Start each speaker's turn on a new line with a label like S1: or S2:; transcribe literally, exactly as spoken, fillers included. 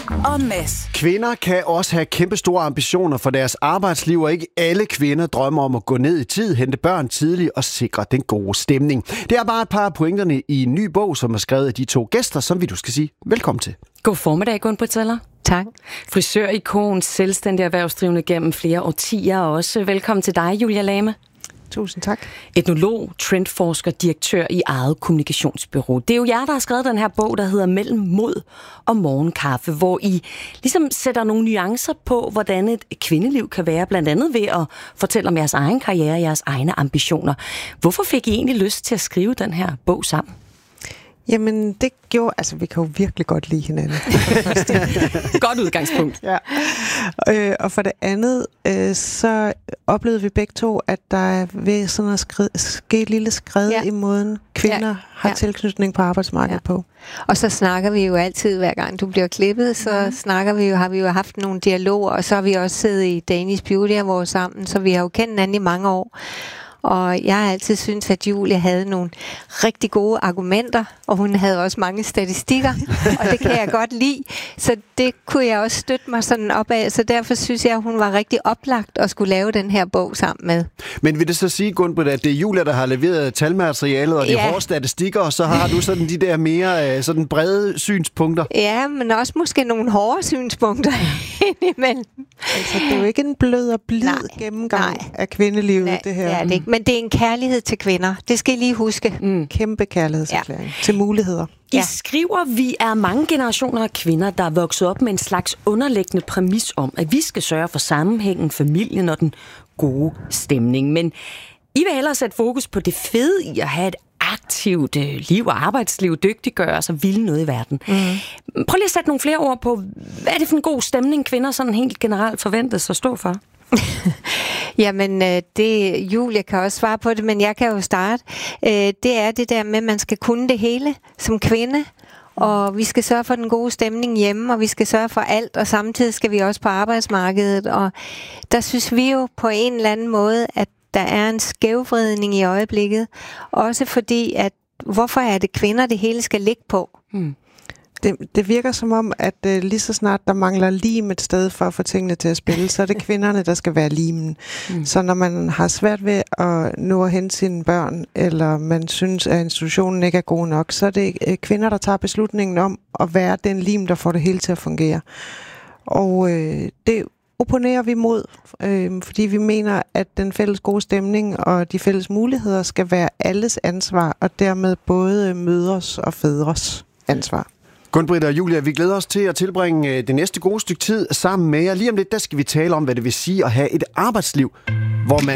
S1: og Mads.
S2: Kvinder kan også have kæmpe store ambitioner for deres arbejdsliv, og ikke alle kvinder drømmer om at gå ned i tid, hente børn tidligt og sikre den gode stemning. Det er bare et par af pointerne i en ny bog, som er skrevet af de to gæster, som vi du skal sige velkommen til.
S3: God formiddag, Gun-Britt Zeller.
S4: Tak.
S3: Frisør-ikon, selvstændig erhvervsdrivende gennem flere årtier, og også velkommen til dig, Julia Lame.
S4: Tusind tak.
S3: Etnolog, trendforsker, direktør i eget kommunikationsbureau. Det er jo jer, der har skrevet den her bog, der hedder Mellem Mod og Morgenkaffe, hvor I ligesom sætter nogle nuancer på, hvordan et kvindeliv kan være, blandt andet ved at fortælle om jeres egen karriere og jeres egne ambitioner. Hvorfor fik I egentlig lyst til at skrive den her bog sammen?
S4: Jamen, det gjorde... Altså, vi kan jo virkelig godt lide hinanden.
S3: Godt udgangspunkt.
S4: Ja. Øh, og for det andet, øh, så oplevede vi begge to, at der er ved sådan at skred, ske et lille skred ja. i måden, kvinder ja. har ja. tilknytning på arbejdsmarkedet ja. på.
S5: Og så snakker vi jo altid, hver gang du bliver klippet, så mm. snakker vi jo, har vi jo haft nogle dialoger, og så har vi også siddet i Danish Beauty Awards sammen, så vi har jo kendt hinanden i mange år. Og jeg har altid syntes, at Julie havde nogle rigtig gode argumenter, og hun havde også mange statistikker, og det kan jeg godt lide. Så det kunne jeg også støtte mig sådan op af, så derfor synes jeg, at hun var rigtig oplagt at skulle lave den her bog sammen med.
S2: Men vil det så sige, Gun-Britt, at det er Julia, der har leveret talmaterialet og de ja. hårde statistikker, og så har du sådan de der mere sådan brede synspunkter?
S5: Ja, men også måske nogle hårde synspunkter indimellem.
S4: Altså, det er jo ikke en blød og blid nej, gennemgang nej. af kvindelivet,
S5: nej,
S4: det her.
S5: Det er det ikke. Men det er en kærlighed til kvinder. Det skal I lige huske.
S4: Mm. Kæmpe kærlighedserklæring ja. til muligheder.
S3: I ja. skriver, vi er mange generationer af kvinder, der er vokset op med en slags underliggende præmis om, at vi skal sørge for sammenhængen, familien og den gode stemning. Men I vil hellere sætte fokus på det fede i at have et aktivt liv og arbejdsliv, dygtiggøre sig, ville noget i verden. Mm. Prøv lige at sætte nogle flere ord på, hvad er det for en god stemning, kvinder sådan helt generelt forventes at stå for?
S5: Jamen, det, Julia kan også svare på det, men jeg kan jo starte. Det er det der med, at man skal kunne det hele som kvinde, og vi skal sørge for den gode stemning hjemme, og vi skal sørge for alt, og samtidig skal vi også på arbejdsmarkedet, og der synes vi jo på en eller anden måde, at der er en skævvridning i øjeblikket, også fordi, at hvorfor er det kvinder, det hele skal ligge på? Hmm.
S4: Det, det virker som om, at uh, lige så snart der mangler lim et sted for at få tingene til at spille, så er det kvinderne, der skal være limen. Mm. Så når man har svært ved at nå at hente sine børn, eller man synes, at institutionen ikke er god nok, så er det uh, kvinder, der tager beslutningen om at være den lim, der får det hele til at fungere. Og uh, det opponerer vi mod, øh, fordi vi mener, at den fælles gode stemning og de fælles muligheder skal være alles ansvar, og dermed både mødres og fædres ansvar.
S2: Gun-Britt og Julia, vi glæder os til at tilbringe det næste gode stykke tid sammen med jer. Lige om lidt, der skal vi tale om, hvad det vil sige at have et arbejdsliv, hvor man